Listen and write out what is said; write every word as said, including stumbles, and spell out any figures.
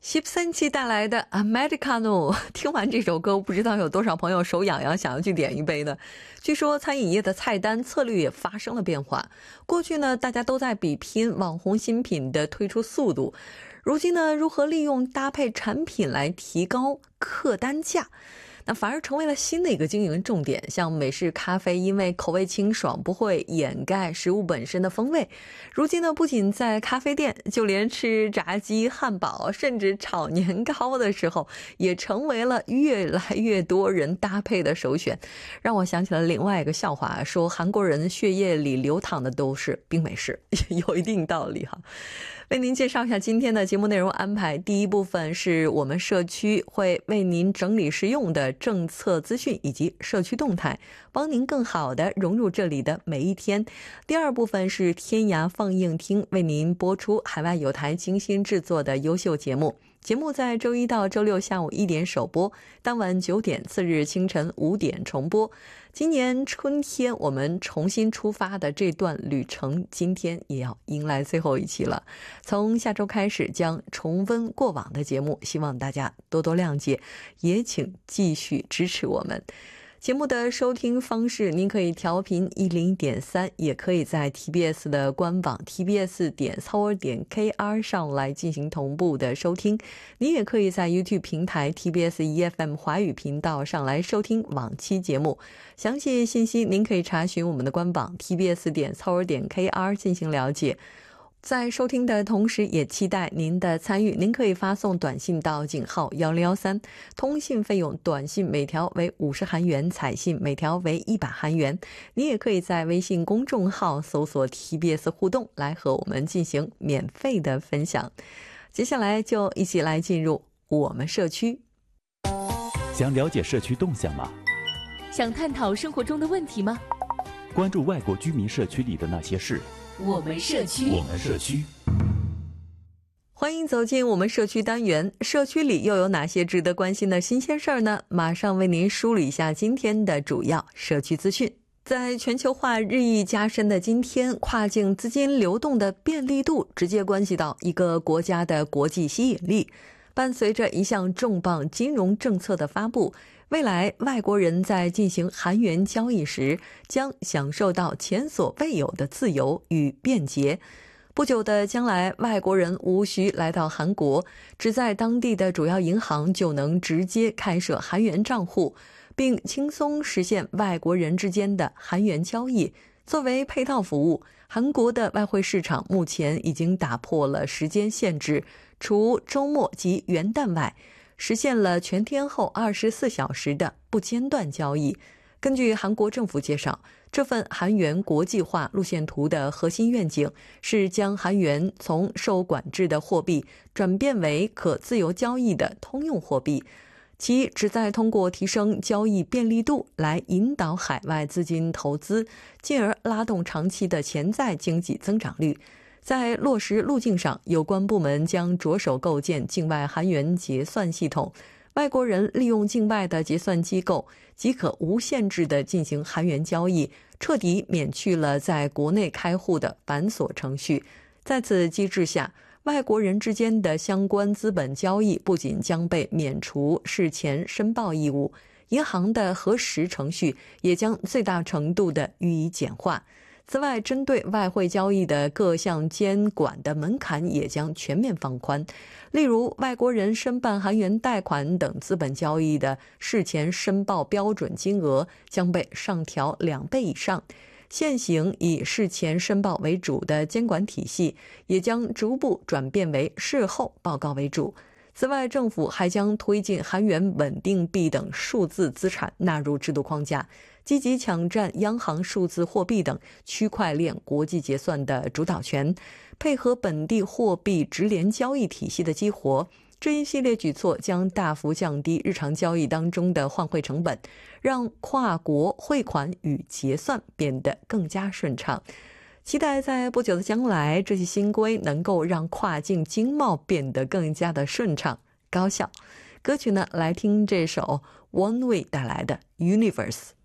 十三期带来的 Americano， 听完这首歌不知道有多少朋友手痒痒想要去点一杯呢。据说餐饮业的菜单策略也发生了变化，过去呢大家都在比拼网红新品的推出速度，如今呢如何利用搭配产品来提高客单价，那反而成为了新的一个经营重点。像美式咖啡因为口味清爽不会掩盖食物本身的风味，如今呢不仅在咖啡店，就连吃炸鸡、汉堡甚至炒年糕的时候也成为了越来越多人搭配的首选。让我想起了另外一个笑话，说韩国人血液里流淌的都是冰美式，有一定道理哈。为您介绍一下今天的节目内容安排。第一部分是我们社区会为您整理实用的政策资讯以及社区动态，帮您更好的融入这里的每一天。第二部分是天涯放映厅为您播出海外有台精心制作的优秀节目。节目在周一到周六下午一点首播，当晚九点，次日清晨五点重播。今年春天我们重新出发的这段旅程，今天也要迎来最后一期了。从下周开始将重温过往的节目，希望大家多多谅解，也请继续支持我们。节目的收听方式，您可以调频一零点三，也可以在 T B S 的官网 T B S 点 Seoul 点 K R 上来进行同步的收听。您也可以在 YouTube 平台 T B S E F M 华语频道上来收听往期节目。详细信息您可以查询我们的官网 T B S 点 Seoul 点 K R 进行了解。在收听的同时也期待您的参与，您可以发送短信到井号一零一三，通信费用短信每条为五十韩元，彩信每条为一百韩元。你也可以在微信公众号搜索 T B S 互动来和我们进行免费的分享。接下来就一起来进入我们社区。 想了解社区动向吗？ 想探讨生活中的问题吗？ 关注外国居民社区里的那些事。 我们社区， 我们社区。 欢迎走进我们社区单元，社区里又有哪些值得关心的新鲜事儿呢？马上为您梳理一下今天的主要社区资讯。在全球化日益加深的今天，跨境资金流动的便利度直接关系到一个国家的国际吸引力。伴随着一项重磅金融政策的发布，未来外国人在进行韩元交易时将享受到前所未有的自由与便捷。不久的将来，外国人无需来到韩国，只在当地的主要银行就能直接开设韩元账户，并轻松实现外国人之间的韩元交易。作为配套服务，韩国的外汇市场目前已经打破了时间限制，除周末及元旦外，实现了全天候二十四小时的不间断交易。根据韩国政府介绍，这份韩元国际化路线图的核心愿景是将韩元从受管制的货币转变为可自由交易的通用货币，其旨在通过提升交易便利度来引导海外资金投资，进而拉动长期的潜在经济增长率。在落实路径上，有关部门将着手构建境外韩元结算系统，外国人利用境外的结算机构即可无限制地进行韩元交易，彻底免去了在国内开户的繁琐程序。在此机制下，外国人之间的相关资本交易不仅将被免除事前申报义务，银行的核实程序也将最大程度地予以简化。此外，针对外汇交易的各项监管的门槛也将全面放宽。例如，外国人申办韩元贷款等资本交易的事前申报标准金额将被上调两倍以上。现行以事前申报为主的监管体系也将逐步转变为事后报告为主。此外，政府还将推进韩元稳定币等数字资产纳入制度框架，积极抢占央行数字货币等区块链国际结算的主导权，配合本地货币直联交易体系的激活。这一系列举措将大幅降低日常交易当中的换汇成本，让跨国汇款与结算变得更加顺畅。期待在不久的将来，这些新规能够让跨境经贸变得更加的顺畅高效。歌曲呢，来听这首 One Way 带来的 Universe。